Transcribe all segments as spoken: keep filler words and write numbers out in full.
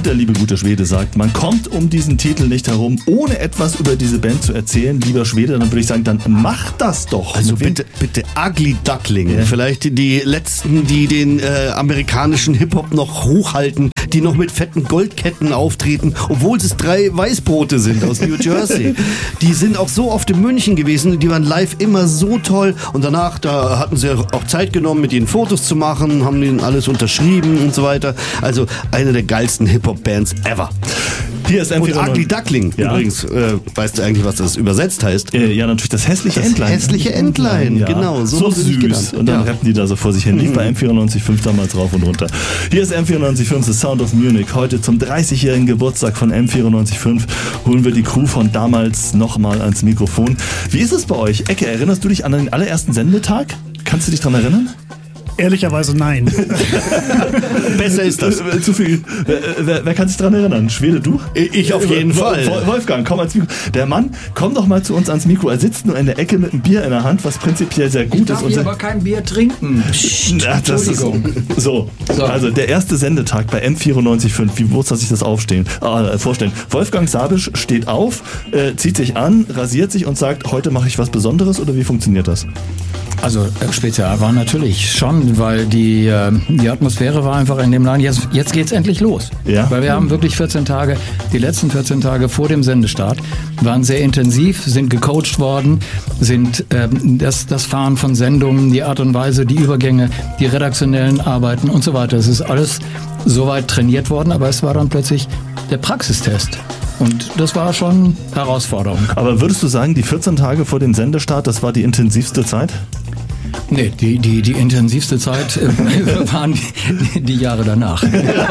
Und der liebe gute Schwede sagt, man kommt um diesen Titel nicht herum, ohne etwas über diese Band zu erzählen. Lieber Schwede, dann würde ich sagen, dann mach das doch. Also bitte, bitte Ugly Duckling. Ja. Vielleicht die letzten, die den äh, amerikanischen Hip-Hop noch hochhalten, die noch mit fetten Goldketten auftreten, obwohl es drei Weißbrote sind aus New Jersey. Die sind auch so oft in München gewesen, die waren live immer so toll und danach, da hatten sie auch Zeit genommen, mit ihnen Fotos zu machen, haben ihnen alles unterschrieben und so weiter. Also eine der geilsten Hip-Hop-Bands ever. Hier ist und Ugly Duckling. Ja. Übrigens, äh, weißt du eigentlich, was das übersetzt heißt? Äh, ja, natürlich das hässliche das Entlein. hässliche Entlein, ja. Genau. So, so süß. Und dann ja. rappen die da so vor sich hin. Lief bei M vierundneunzig Komma fünf damals rauf und runter. Hier ist M vierundneunzig Komma fünf, The Sound of Munich. Heute zum dreißigjährigen Geburtstag von M vierundneunzig Komma fünf holen wir die Crew von damals nochmal ans Mikrofon. Wie ist es bei euch? Ecke, erinnerst du dich an den allerersten Sendetag? Kannst du dich daran erinnern? Ehrlicherweise nein. Besser ist das. Zu viel. Wer, wer, wer kann sich daran erinnern? Schwede, du? Ich auf jeden Fall. Wolfgang, komm ans Mikro. Der Mann, komm doch mal zu uns ans Mikro. Er sitzt nur in der Ecke mit einem Bier in der Hand, was prinzipiell sehr gut ich darf ist. Ich darf aber kein Bier trinken. Psst, Ach, das Entschuldigung. Ist, so. so, also der erste Sendetag bei M vierundneunzig Komma fünf. Wie muss man sich das aufstehen, äh, vorstellen? Wolfgang Sabisch steht auf, äh, zieht sich an, rasiert sich und sagt, heute mache ich was Besonderes, oder wie funktioniert das? Also Spezial war natürlich schon, weil die, äh, die Atmosphäre war einfach in dem Laden, jetzt, jetzt geht's endlich los. Ja. Weil wir haben wirklich vierzehn Tage, die letzten vierzehn Tage vor dem Sendestart waren sehr intensiv, sind gecoacht worden, sind äh, das, das Fahren von Sendungen, die Art und Weise, die Übergänge, die redaktionellen Arbeiten und so weiter. Es ist alles soweit trainiert worden, aber es war dann plötzlich der Praxistest. Und das war schon Herausforderung. Aber würdest du sagen, die vierzehn Tage vor dem Sendestart, das war die intensivste Zeit? Nee, die, die, die intensivste Zeit äh, waren die, die Jahre danach.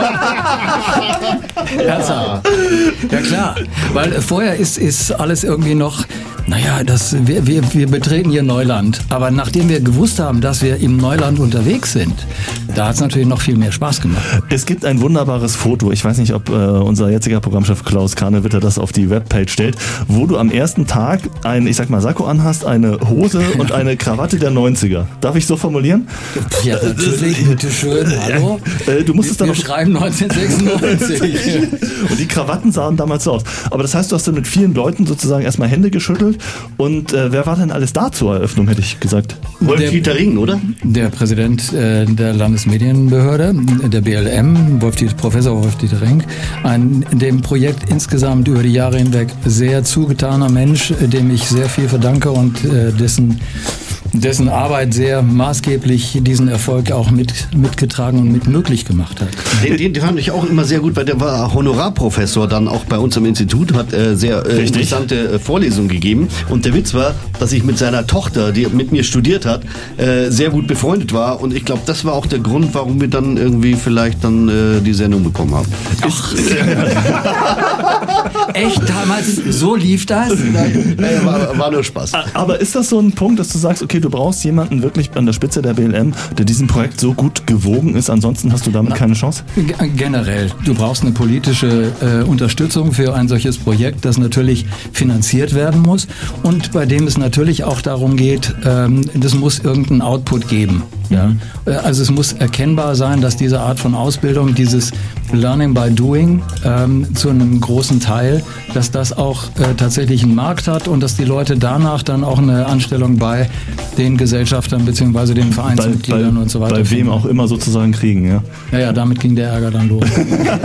Ja. ja klar, weil vorher ist, ist alles irgendwie noch, naja, das, wir, wir, wir betreten hier Neuland. Aber nachdem wir gewusst haben, dass wir im Neuland unterwegs sind, da hat es natürlich noch viel mehr Spaß gemacht. Es gibt ein wunderbares Foto, ich weiß nicht, ob äh, unser jetziger Programmchef Klaus Karnewitter das auf die Webpage stellt, wo du am ersten Tag ein, ich sag mal, Sakko anhast, eine Hose und eine Krawatte der neunziger. Darf ich so formulieren? Ja, natürlich, bitteschön, hallo. Äh, du musstest wir dann wir schreiben neunzehnhundertsechsundneunzig. Und die Krawatten sahen damals so aus. Aber das heißt, du hast dann mit vielen Leuten sozusagen erstmal Hände geschüttelt. Und äh, wer war denn alles da zur Eröffnung, hätte ich gesagt? Wolf-Dieter Ring, oder? Der Präsident äh, der Landesmedienbehörde, der B L M, Wolf-Dieter, Professor Wolf-Dieter Ring. Ein dem Projekt insgesamt über die Jahre hinweg sehr zugetaner Mensch, dem ich sehr viel verdanke und äh, dessen dessen Arbeit sehr maßgeblich diesen Erfolg auch mit, mitgetragen und mit möglich gemacht hat. Den, den fand ich auch immer sehr gut, weil der war Honorarprofessor dann auch bei uns im Institut, hat äh, sehr äh, interessante äh, Vorlesungen gegeben. Und der Witz war, dass ich mit seiner Tochter, die mit mir studiert hat, äh, sehr gut befreundet war. Und ich glaube, das war auch der Grund, warum wir dann irgendwie vielleicht dann äh, die Sendung bekommen haben. Ach. Echt? Damals so lief das? Nein, war, war nur Spaß. Aber ist das so ein Punkt, dass du sagst, okay, du brauchst jemanden wirklich an der Spitze der B L M, der diesem Projekt so gut gewogen ist, ansonsten hast du damit keine Chance? G- generell. Du brauchst eine politische äh, Unterstützung für ein solches Projekt, das natürlich finanziert werden muss und bei dem es natürlich auch darum geht, ähm, das muss irgendeinen Output geben. Ja? Also es muss erkennbar sein, dass diese Art von Ausbildung, dieses Learning by Doing ähm, zu einem großen Teil, dass das auch äh, tatsächlich einen Markt hat und dass die Leute danach dann auch eine Anstellung bei den Gesellschaftern bzw. den Vereinsmitgliedern bei, bei, und so weiter. Bei wem auch immer sozusagen kriegen, ja. Ja, ja, damit ging der Ärger dann los.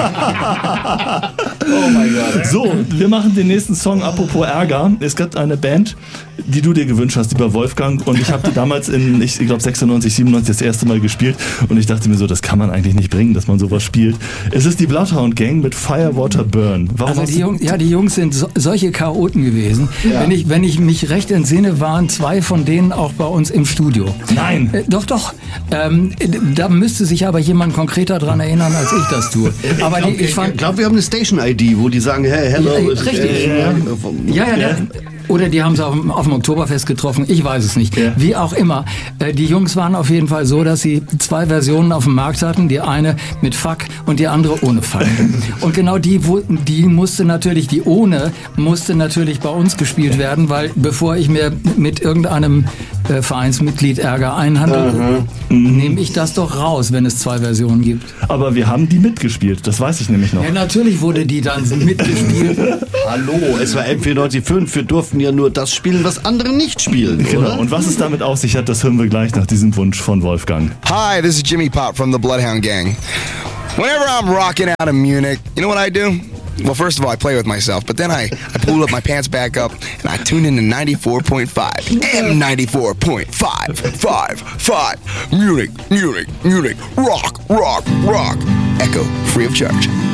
Oh mein Gott. So, wir machen den nächsten Song, apropos Ärger. Es gibt eine Band, die du dir gewünscht hast, lieber Wolfgang, und ich habe die damals in, ich glaube sechsundneunzig, siebenundneunzig das erste Mal gespielt und ich dachte mir so, das kann man eigentlich nicht bringen, dass man sowas spielt. Es ist die Bloodhound Gang mit Firewater Burn. Warum also die Jungs, ja, die Jungs sind so, solche Chaoten gewesen. Ja. Wenn ich, wenn ich mich recht entsinne, waren zwei von denen auch bei uns im Studio. Nein. Äh, doch, doch. Ähm, da müsste sich aber jemand konkreter dran erinnern, als ich das tue. Aber ich die, ich glaube, glaub, wir haben eine Station-I D, wo die sagen, hey, hello. Ja, richtig. Äh, ja, ja, ja, ja. Oder die haben sie auf, auf dem Oktoberfest getroffen, ich weiß es nicht. Ja. Wie auch immer. Äh, die Jungs waren auf jeden Fall so, dass sie zwei Versionen auf dem Markt hatten. Die eine mit Fuck und die andere ohne Fuck. Und genau die, die musste natürlich, die ohne, musste natürlich bei uns gespielt werden, weil bevor ich mir mit irgendeinem äh, Vereinsmitglied Ärger einhandelt, mhm. nehme ich das doch raus, wenn es zwei Versionen gibt. Aber wir haben die mitgespielt, das weiß ich nämlich noch. Ja, natürlich wurde die dann mitgespielt. Hallo, es war M vierundneunzig Komma fünf, wir durften ja nur das spielen, was andere nicht spielen, Genau, oder? und was es damit auf sich hat, das hören wir gleich nach diesem Wunsch von Wolfgang. Hi, this is Jimmy Pop from the Bloodhound Gang. Whenever I'm rocking out in Munich, you know what I do? Well, first of all, I play with myself, but then I, I pull up my pants back up and I tune into ninety-four point five. M ninety-four point five. Five, five. Munich, Munich, Munich. Rock, rock, rock. Echo, free of charge.